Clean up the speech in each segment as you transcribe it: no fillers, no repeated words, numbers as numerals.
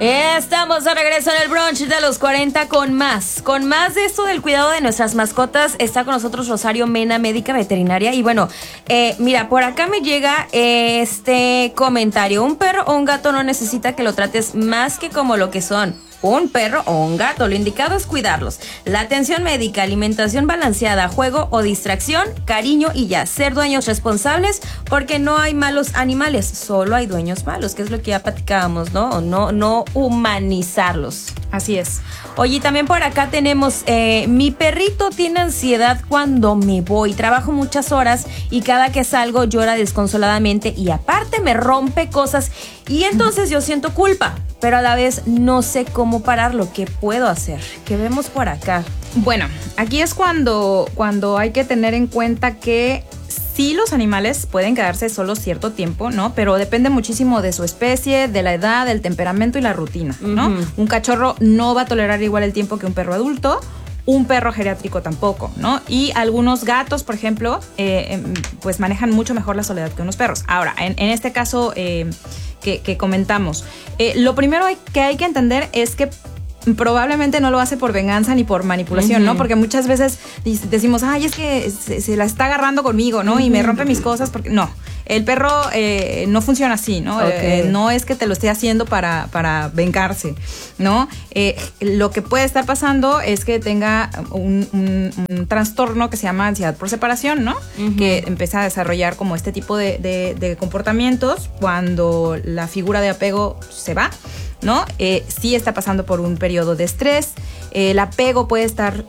Estamos de regreso en el brunch de los 40 con más de esto del cuidado de nuestras mascotas. Está con nosotros Rosario Mena, médica veterinaria. Y bueno, mira, por acá me llega este comentario: un perro o un gato no necesita que lo trates más que como lo que son, un perro o un gato. Lo indicado es cuidarlos. La atención médica, alimentación balanceada, juego o distracción, cariño y ya. Ser dueños responsables, porque no hay malos animales, solo hay dueños malos, que es lo que ya platicábamos, ¿no? No humanizarlos. Así es. Oye, también por acá tenemos, mi perrito tiene ansiedad cuando me voy. Trabajo muchas horas y cada que salgo llora desconsoladamente y aparte me rompe cosas y entonces yo siento culpa, pero a la vez no sé cómo pararlo. ¿Qué puedo hacer? ¿Qué vemos por acá? Bueno, aquí es cuando hay que tener en cuenta que sí, los animales pueden quedarse solos cierto tiempo, ¿no? Pero depende muchísimo de su especie, de la edad, del temperamento y la rutina, ¿no? Uh-huh. Un cachorro no va a tolerar igual el tiempo que un perro adulto. Un perro geriátrico tampoco, ¿no? Y algunos gatos, por ejemplo, pues manejan mucho mejor la soledad que unos perros. Ahora, en este caso que comentamos, lo primero que hay que entender es que probablemente no lo hace por venganza ni por manipulación, uh-huh, ¿no? Porque muchas veces decimos, ay, es que se la está agarrando conmigo, ¿no? Uh-huh. Y me rompe mis cosas porque no. El perro no funciona así, ¿no? Okay. No es que te lo esté haciendo para vengarse, ¿no? Lo que puede estar pasando es que tenga un trastorno que se llama ansiedad por separación, ¿no? Uh-huh. Que empieza a desarrollar como este tipo de comportamientos cuando la figura de apego se va, ¿no? Sí está pasando por un periodo de estrés. El apego puede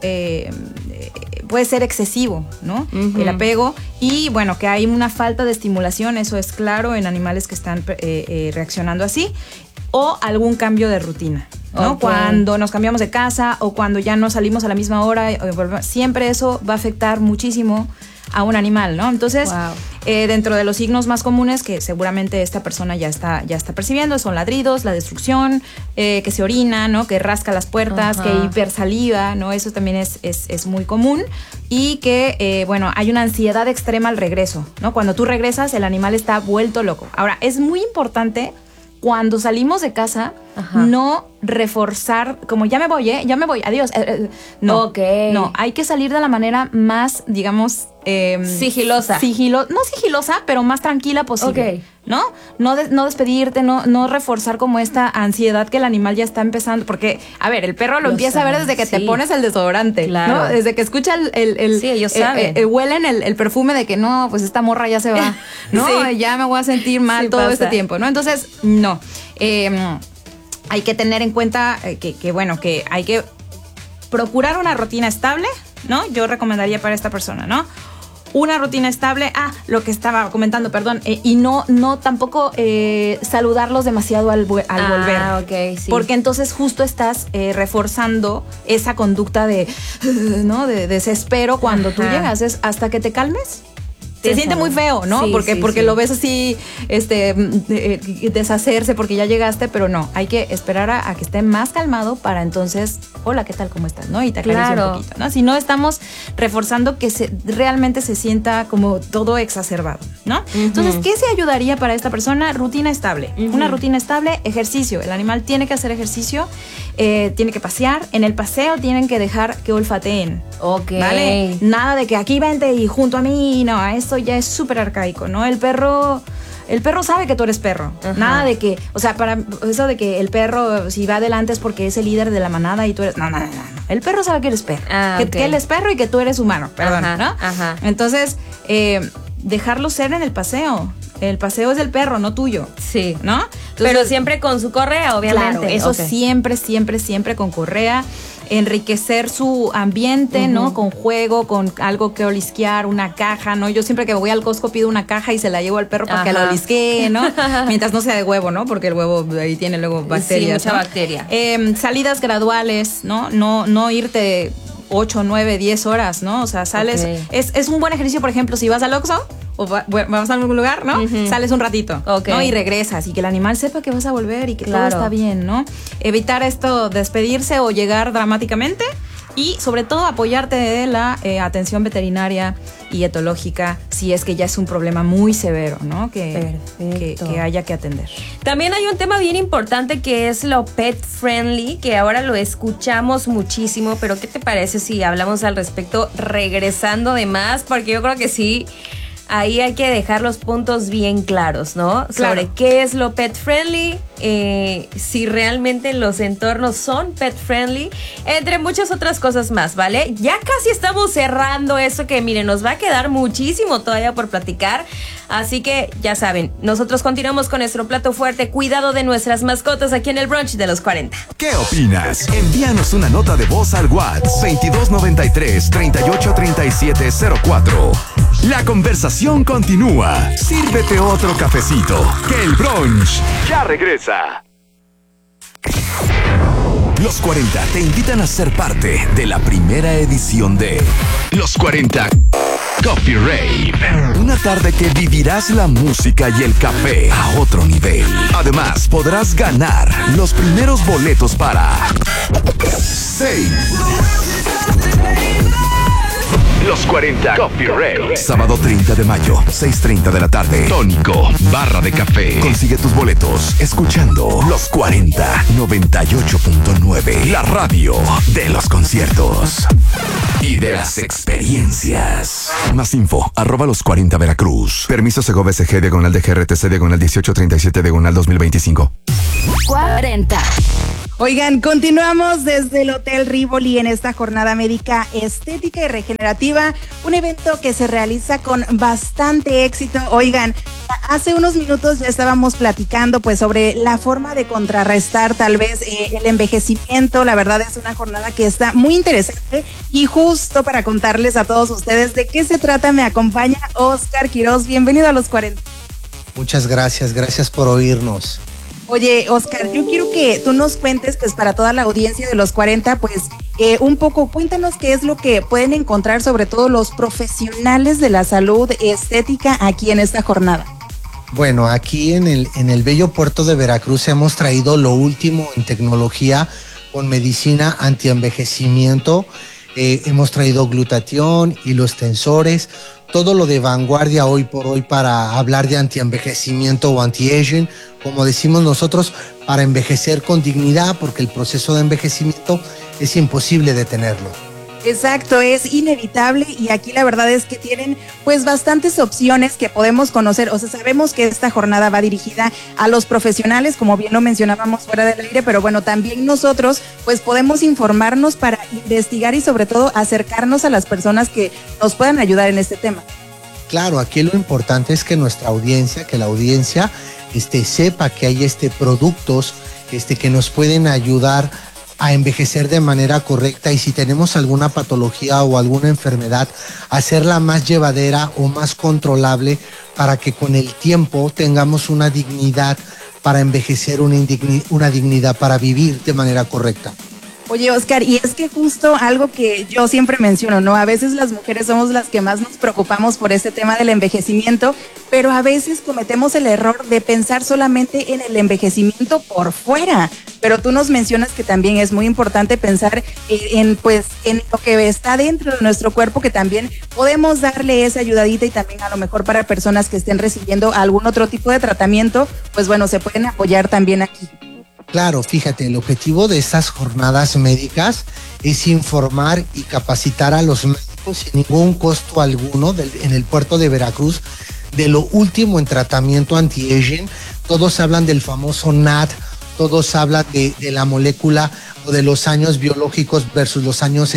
ser excesivo, ¿no? Uh-huh. El apego, y bueno, que hay una falta de estimulación, eso es claro en animales que están reaccionando así, o algún cambio de rutina, ¿no? Okay. Cuando nos cambiamos de casa o cuando ya no salimos a la misma hora, siempre eso va a afectar muchísimo a un animal, ¿no? Entonces, wow, dentro de los signos más comunes que seguramente esta persona ya está percibiendo son ladridos, la destrucción, que se orina, ¿no? Que rasca las puertas, uh-huh, que hipersaliva, ¿no? Eso también es muy común. Y que, bueno, hay una ansiedad extrema al regreso, ¿no? Cuando tú regresas, el animal está vuelto loco. Ahora, es muy importante cuando salimos de casa, ajá, no reforzar, como ya me voy, adiós. No, okay, no, hay que salir de la manera más, digamos, sigilosa. No sigilosa, pero más tranquila posible. Okay. ¿No? No despedirte, no reforzar como esta ansiedad que el animal ya está empezando. Porque, a ver, el perro lo empieza a ver desde que te pones el desodorante, claro, ¿no? Desde que escucha sí, ellos saben. Huelen el perfume de que no, pues esta morra ya se va, ¿no? Sí. Ya me voy a sentir mal todo este tiempo, ¿no? Entonces, no. Hay que tener en cuenta que bueno, que hay que procurar una rutina estable, ¿no? Yo recomendaría para esta persona, ¿no? Una rutina estable, lo que estaba comentando, perdón, y no tampoco saludarlos demasiado al volver. Okay, sí. Porque entonces justo estás reforzando esa conducta ¿no? de desespero cuando, ajá, tú llegas, hasta que te calmes. Se siente muy feo, ¿no? Sí, porque sí. lo ves así, deshacerse porque ya llegaste, pero no, hay que esperar a que esté más calmado para entonces, hola, ¿qué tal? ¿Cómo estás? ¿No? Y te acaricia, claro, un poquito, ¿no? Si no, estamos reforzando que realmente se sienta como todo exacerbado, ¿no? Uh-huh. Entonces, ¿qué se ayudaría para esta persona? Rutina estable. Uh-huh. Una rutina estable, ejercicio. El animal tiene que hacer ejercicio, tiene que pasear. En el paseo tienen que dejar que olfateen. Ok. ¿Vale? Nada de que aquí vente y junto a mí, no, eso ya es súper arcaico, ¿no? El perro sabe que tú eres perro. Ajá. Nada de que, o sea, para eso de que el perro si va adelante es porque es el líder de la manada y tú eres, no. El perro sabe que eres perro, que él es perro y que tú eres humano, perdón, ajá, ¿no? Ajá. Entonces, dejarlo ser en el paseo. El paseo es del perro, no tuyo. Sí. ¿No? Entonces, pero siempre con su correa, obviamente. Claro, eso okay, siempre con correa. Enriquecer su ambiente, uh-huh, ¿no? Con juego, con algo que olisquear, una caja, ¿no? Yo siempre que voy al Costco pido una caja y se la llevo al perro para, ajá, que la olisquee, ¿no? Mientras no sea de huevo, ¿no? Porque el huevo ahí tiene luego bacterias. Sí, mucha, ¿no? bacteria. Salidas graduales, ¿no? No irte 8, 9, 10 horas, ¿no? O sea, sales. Okay. Es un buen ejercicio, por ejemplo, si vas al Oxxo o vamos a algún lugar, ¿no? Uh-huh. Sales un ratito, okay, ¿no? Y regresas y que el animal sepa que vas a volver y que claro, todo está bien, ¿no? Evitar esto, despedirse o llegar dramáticamente y sobre todo apoyarte de la atención veterinaria y etológica si es que ya es un problema muy severo, ¿no? Que haya que atender. También hay un tema bien importante que es lo pet friendly, que ahora lo escuchamos muchísimo, pero ¿qué te parece si hablamos al respecto regresando de más? Porque yo creo que sí, ahí hay que dejar los puntos bien claros, ¿no? Claro. Sobre qué es lo pet friendly, si realmente los entornos son pet friendly, entre muchas otras cosas más, ¿vale? Ya casi estamos cerrando eso que, miren, nos va a quedar muchísimo todavía por platicar. Así que ya saben, nosotros continuamos con nuestro plato fuerte, cuidado de nuestras mascotas aquí en el brunch de los 40. ¿Qué opinas? Envíanos una nota de voz al WhatsApp 2293-383704. La conversación continúa. Sírvete otro cafecito, que el brunch ya regresa. Los 40 te invitan a ser parte de la primera edición de Los 40 Coffee Rave. Una tarde que vivirás la música y el café a otro nivel. Además, podrás ganar los primeros boletos para 6. Los 40 Coffee Rave. Sábado 30 de mayo, 6:30 de la tarde. Tónico, barra de café. Consigue tus boletos escuchando Los 40 98.9. La radio de los conciertos y de las experiencias. Más info, @los 40 Veracruz. Permiso Segovia SG diagonal de GRTC diagonal 1837 diagonal 2025. 40. Oigan, continuamos desde el Hotel Rivoli en esta jornada médica estética y regenerativa, un evento que se realiza con bastante éxito. Oigan, hace unos minutos ya estábamos platicando pues sobre la forma de contrarrestar tal vez el envejecimiento. La verdad es una jornada que está muy interesante y justo para contarles a todos ustedes de qué se trata me acompaña Oscar Quiroz. Bienvenido a los 40. Muchas gracias por oírnos. Oye, Oscar, yo quiero que tú nos cuentes, pues para toda la audiencia de los 40, pues un poco, cuéntanos qué es lo que pueden encontrar, sobre todo los profesionales de la salud estética aquí en esta jornada. Bueno, aquí en el bello puerto de Veracruz hemos traído lo último en tecnología con medicina antienvejecimiento. Hemos traído glutatión, hilos tensores, todo lo de vanguardia hoy por hoy para hablar de antienvejecimiento o anti-aging, como decimos nosotros, para envejecer con dignidad, porque el proceso de envejecimiento es imposible detenerlo. Exacto, es inevitable y aquí la verdad es que tienen pues bastantes opciones que podemos conocer. O sea, sabemos que esta jornada va dirigida a los profesionales, como bien lo mencionábamos fuera del aire, pero bueno, también nosotros pues podemos informarnos para investigar y sobre todo acercarnos a las personas que nos puedan ayudar en este tema. Claro, aquí lo importante es que nuestra audiencia, que la audiencia sepa que hay productos que nos pueden ayudar a envejecer de manera correcta, y si tenemos alguna patología o alguna enfermedad, hacerla más llevadera o más controlable para que con el tiempo tengamos una dignidad para envejecer, una dignidad para vivir de manera correcta. Oye, Oscar, y es que justo algo que yo siempre menciono, ¿no? A veces las mujeres somos las que más nos preocupamos por este tema del envejecimiento, pero a veces cometemos el error de pensar solamente en el envejecimiento por fuera. Pero tú nos mencionas que también es muy importante pensar en lo que está dentro de nuestro cuerpo, que también podemos darle esa ayudadita, y también a lo mejor para personas que estén recibiendo algún otro tipo de tratamiento, pues bueno, se pueden apoyar también aquí. Claro, fíjate, el objetivo de estas jornadas médicas es informar y capacitar a los médicos sin ningún costo alguno en el puerto de Veracruz de lo último en tratamiento anti-aging. Todos hablan del famoso NAD, todos hablan de la molécula o de los años biológicos versus los años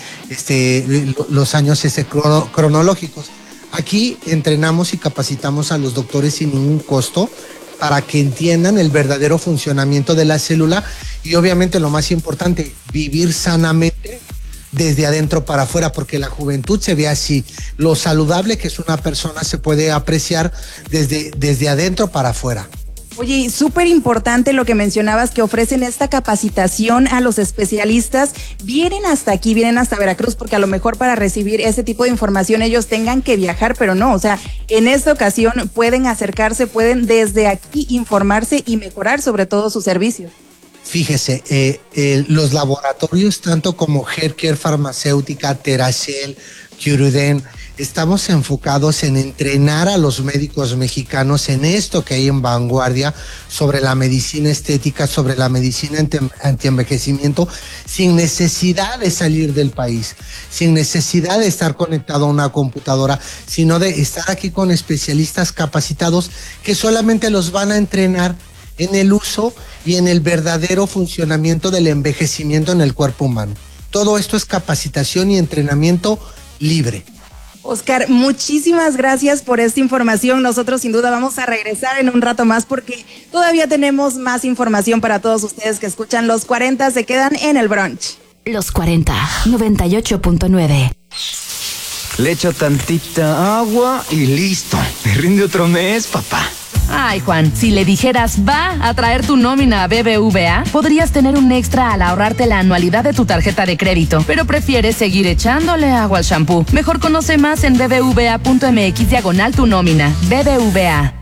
cronológicos. Aquí entrenamos y capacitamos a los doctores sin ningún costo para que entiendan el verdadero funcionamiento de la célula y obviamente lo más importante, vivir sanamente desde adentro para afuera, porque la juventud se ve así. Lo saludable que es una persona se puede apreciar desde adentro para afuera. Oye, súper importante lo que mencionabas, que ofrecen esta capacitación a los especialistas. Vienen hasta aquí, vienen hasta Veracruz, porque a lo mejor para recibir ese tipo de información ellos tengan que viajar, pero no, o sea, en esta ocasión pueden acercarse, pueden desde aquí informarse y mejorar sobre todo sus servicios. Fíjese, los laboratorios, tanto como Healthcare Farmacéutica, Teracel, Curuden, estamos enfocados en entrenar a los médicos mexicanos en esto que hay en vanguardia sobre la medicina estética, sobre la medicina antienvejecimiento, sin necesidad de salir del país, sin necesidad de estar conectado a una computadora, sino de estar aquí con especialistas capacitados que solamente los van a entrenar en el uso y en el verdadero funcionamiento del envejecimiento en el cuerpo humano. Todo esto es capacitación y entrenamiento libre. Oscar, muchísimas gracias por esta información. Nosotros sin duda vamos a regresar en un rato más porque todavía tenemos más información para todos ustedes que escuchan Los 40. Se quedan en el brunch. Los 40, 98.9. Le echo tantita agua y listo. Te rinde otro mes, papá. Ay, Juan, si le dijeras va a traer tu nómina a BBVA, podrías tener un extra al ahorrarte la anualidad de tu tarjeta de crédito, pero prefieres seguir echándole agua al shampoo. Mejor conoce más en bbva.mx/tu nómina. BBVA.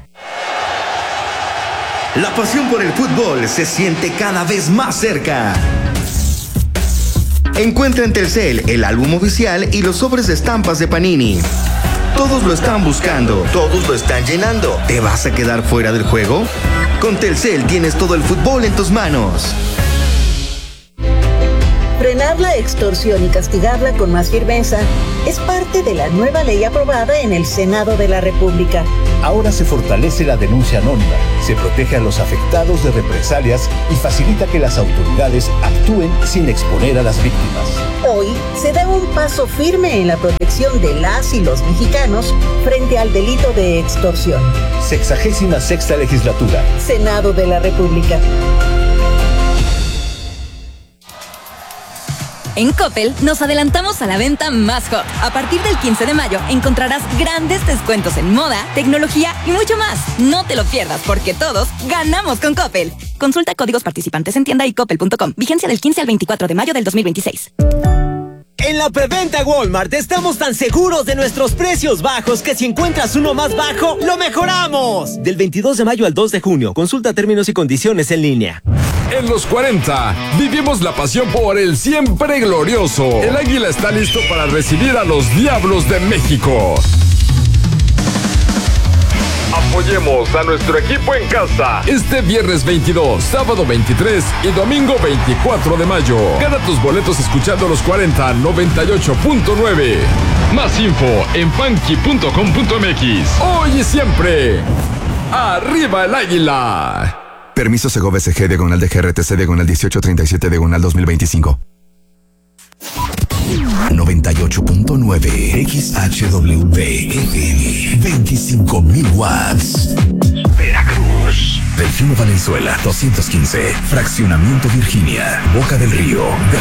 La pasión por el fútbol se siente cada vez más cerca. Encuentra en Telcel el álbum oficial y los sobres de estampas de Panini. Todos lo están buscando, todos lo están llenando. ¿Te vas a quedar fuera del juego? Con Telcel tienes todo el fútbol en tus manos. Frenar la extorsión y castigarla con más firmeza es parte de la nueva ley aprobada en el Senado de la República. Ahora se fortalece la denuncia anónima, se protege a los afectados de represalias y facilita que las autoridades actúen sin exponer a las víctimas. Hoy se da un paso firme en la protección de las y los mexicanos frente al delito de extorsión. 66ª legislatura. Senado de la República. En Coppel nos adelantamos a la venta más hot. A partir del 15 de mayo encontrarás grandes descuentos en moda, tecnología y mucho más. No te lo pierdas porque todos ganamos con Coppel. Consulta códigos participantes en tienda y coppel.com. Vigencia del 15 al 24 de mayo del 2026. En la preventa Walmart estamos tan seguros de nuestros precios bajos que si encuentras uno más bajo, ¡lo mejoramos! Del 22 de mayo al 2 de junio. Consulta términos y condiciones en línea. En Los 40, vivimos la pasión por el siempre glorioso. El Águila está listo para recibir a los Diablos de México. Apoyemos a nuestro equipo en casa. Este viernes 22, sábado 23 y domingo 24 de mayo. Gana tus boletos escuchando Los 40 98.9. Más info en funky.com.mx. Hoy y siempre, ¡arriba el Águila! Permiso Segov SG /DGRTC /1837 /2025. 98.9 XHWP FM 25,000 watts. Veracruz. Delfino Valenzuela 215. Fraccionamiento Virginia. Boca del Río.